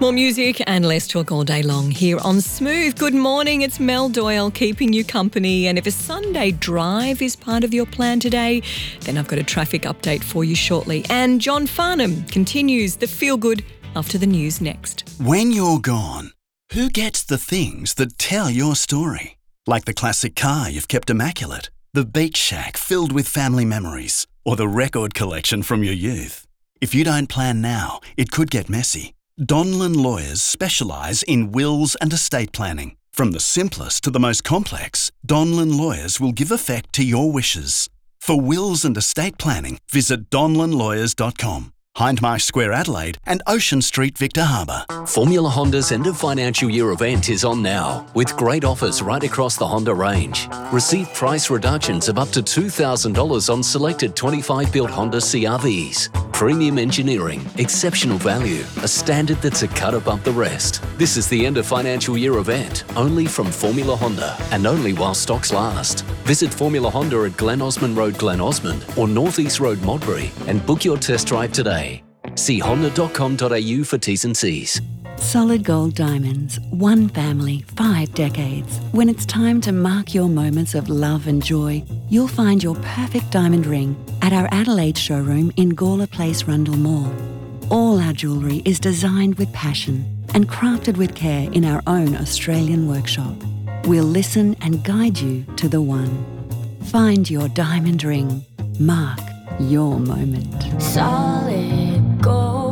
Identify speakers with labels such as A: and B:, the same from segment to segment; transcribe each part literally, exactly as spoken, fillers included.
A: More music and less talk all day long here on Smooth. Good morning, it's Mel Doyle keeping you company. And if a Sunday drive is part of your plan today, then I've got a traffic update for you shortly. And John Farnham continues the feel good after the news next.
B: When you're gone, who gets the things that tell your story? Like the classic car you've kept immaculate, the beach shack filled with family memories, or the record collection from your youth. If you don't plan now, it could get messy. Donlan Lawyers specialise in wills and estate planning. From the simplest to the most complex, Donlan Lawyers will give effect to your wishes. For wills and estate planning, visit donlan lawyers dot com. Hindmarsh Square Adelaide and Ocean Street Victor Harbour.
C: Formula Honda's end of financial year event is on now, with great offers right across the Honda range. Receive price reductions of up to two thousand dollars on selected twenty-five built Honda C R Vs. Premium engineering, exceptional value, a standard that's a cut above the rest. This is the end of financial year event, only from Formula Honda, and only while stocks last. Visit Formula Honda at Glen Osmond Road, Glen Osmond, or North East Road, Modbury, and book your test drive today. See honda dot com dot a u for T's and C's.
D: Solid Gold Diamonds, one family, five decades. When it's time to mark your moments of love and joy, you'll find your perfect diamond ring at our Adelaide showroom in Gawler Place, Rundle Mall. All our jewellery is designed with passion and crafted with care in our own Australian workshop. We'll listen and guide you to the one. Find your diamond ring. Mark your moment.
E: Solid Gold.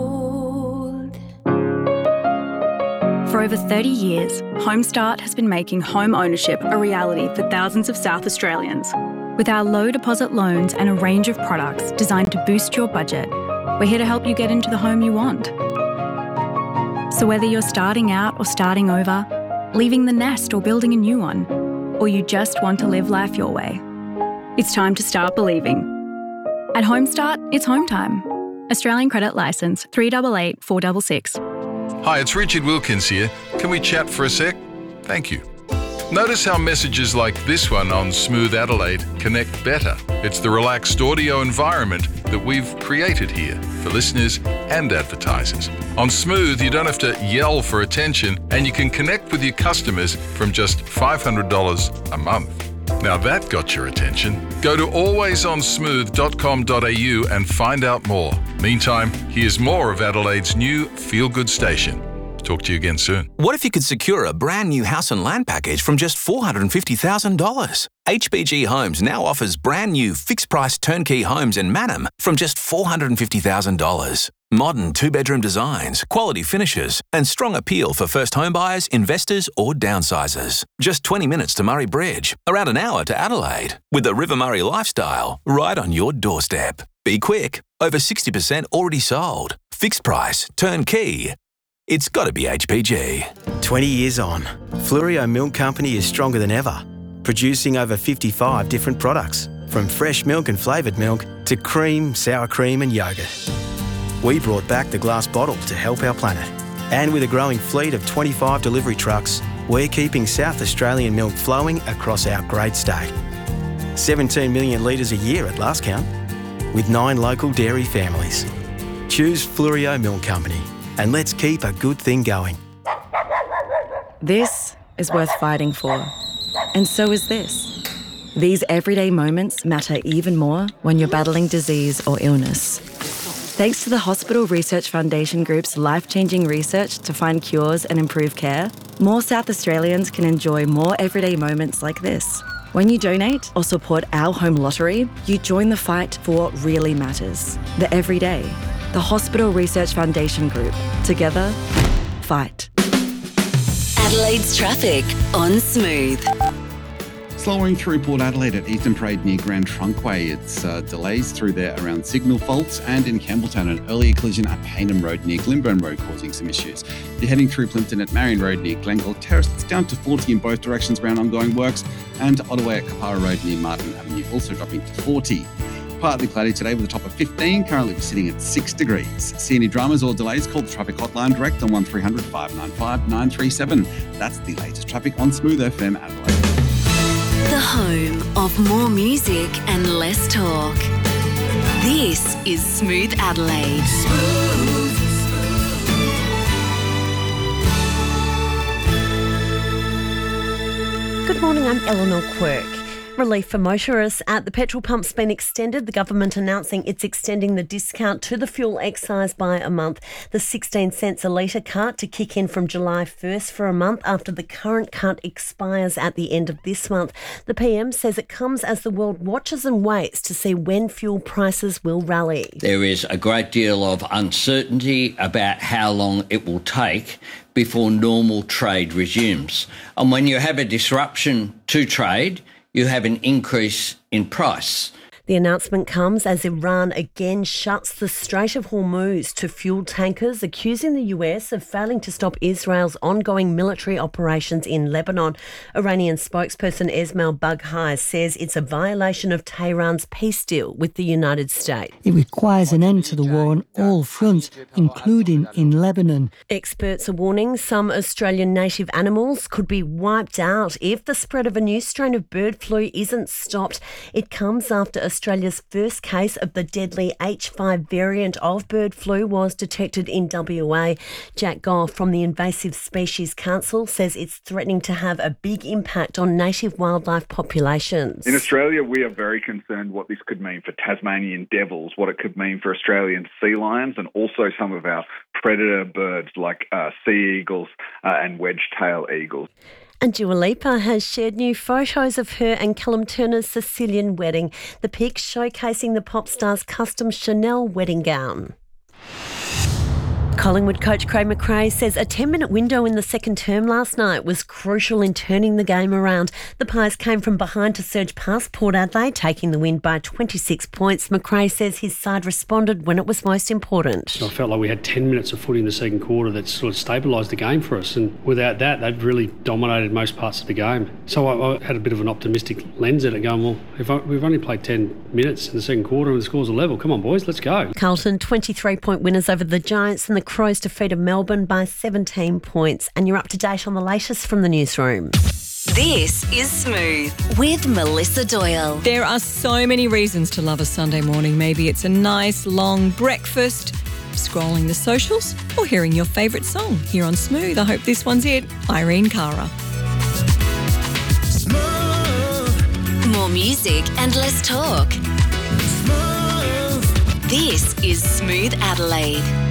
F: For over thirty years, Homestart has been making home ownership a reality for thousands of South Australians. With our low deposit loans and a range of products designed to boost your budget, we're here to help you get into the home you want. So whether you're starting out or starting over, leaving the nest or building a new one, or you just want to live life your way, it's time to start believing. At Homestart, it's home time. Australian Credit Licence three eight eight four six six.
G: Hi, it's Richard Wilkins here. Can we chat for a sec? Thank you. Notice how messages like this one on Smooth Adelaide connect better. It's the relaxed audio environment that we've created here for listeners and advertisers. On Smooth, you don't have to yell for attention, and you can connect with your customers from just five hundred dollars a month. Now that got your attention. Go to always on smooth dot com dot a u and find out more. Meantime, here's more of Adelaide's new feel-good station. Talk to you again soon.
H: What if you could secure a brand new house and land package from just four hundred fifty thousand dollars? H B G Homes now offers brand new fixed-price turnkey homes in Mannum from just four hundred fifty thousand dollars. Modern two-bedroom designs, quality finishes, and strong appeal for first home buyers, investors, or downsizers. Just twenty minutes to Murray Bridge, around an hour to Adelaide, with the River Murray lifestyle right on your doorstep. Be quick, over sixty percent already sold. Fixed price, turnkey. It's got to be H P G.
I: twenty years on, Fluorio Milk Company is stronger than ever, producing over fifty-five different products, from fresh milk and flavoured milk to cream, sour cream and yoghurt. We brought back the glass bottle to help our planet. And with a growing fleet of twenty-five delivery trucks, we're keeping South Australian milk flowing across our great state. seventeen million litres a year at last count, with nine local dairy families. Choose Fluorio Milk Company, and let's keep a good thing going.
J: This is worth fighting for. And so is this. These everyday moments matter even more when you're battling disease or illness. Thanks to the Hospital Research Foundation Group's life-changing research to find cures and improve care, more South Australians can enjoy more everyday moments like this. When you donate or support our home lottery, you join the fight for what really matters. The everyday. The Hospital Research Foundation Group. Together, fight.
K: Adelaide's traffic on Smooth.
L: Slowing through Port Adelaide at Eastern Parade near Grand Trunkway. It's uh, delays through there around signal faults, and in Campbelltown an earlier collision at Paynham Road near Glimburn Road causing some issues. If you're heading through Plimpton at Marion Road near Glengall Terrace, it's down to forty in both directions around ongoing works, and Ottaway at Kapara Road near Martin Avenue also dropping to forty. Partly cloudy today with a top of fifteen, currently we're sitting at six degrees. See any dramas or delays, call the traffic hotline direct on one three hundred five nine five nine three seven. That's the latest traffic on Smooth F M Adelaide.
K: The home of more music and less talk. This is Smooth Adelaide. Smooth, smooth.
M: Good morning, I'm Eleanor Quirk. Relief for motorists at the petrol pump's been extended. The government announcing it's extending the discount to the fuel excise by a month. The sixteen cents a litre cut to kick in from July first for a month after the current cut expires at the end of this month. The P M says it comes as the world watches and waits to see when fuel prices will rally.
N: There is a great deal of uncertainty about how long it will take before normal trade resumes. And when you have a disruption to trade, you have an increase in price.
M: The announcement comes as Iran again shuts the Strait of Hormuz to fuel tankers, accusing the U S of failing to stop Israel's ongoing military operations in Lebanon. Iranian spokesperson Esmail Baghai says it's a violation of Tehran's peace deal with the United States.
O: It requires an end to the war on all fronts, including in Lebanon.
M: Experts are warning some Australian native animals could be wiped out if the spread of a new strain of bird flu isn't stopped. It comes after Australia's first case of the deadly H five variant of bird flu was detected in W A. Jack Goff from the Invasive Species Council says it's threatening to have a big impact on native wildlife populations.
P: In Australia, we are very concerned what this could mean for Tasmanian devils, what it could mean for Australian sea lions, and also some of our predator birds like uh, sea eagles uh, and wedge-tail eagles.
M: And Dua Lipa has shared new photos of her and Callum Turner's Sicilian wedding. The pics showcasing the pop star's custom Chanel wedding gown. Collingwood coach Craig McRae says a ten-minute window in the second term last night was crucial in turning the game around. The Pies came from behind to surge past Port Adelaide, taking the win by twenty-six points. McRae says his side responded when it was most important.
Q: I felt like we had ten minutes of footy in the second quarter that sort of stabilised the game for us, and without that, they'd really dominated most parts of the game. So I, I had a bit of an optimistic lens at it, going, well, if I, we've only played ten minutes in the second quarter and the score's a level, come on boys, let's go.
M: Carlton twenty-three point winners over the Giants, and the Crows defeated Melbourne by seventeen points. And you're up to date on the latest from the newsroom.
K: This is Smooth with Melissa Doyle.
A: There are so many reasons to love a Sunday morning. Maybe it's a nice long breakfast, scrolling the socials, or hearing your favourite song here on Smooth. I hope this one's it. Irene Cara.
K: Smooth. More music and less talk. Smooth. This is Smooth Adelaide.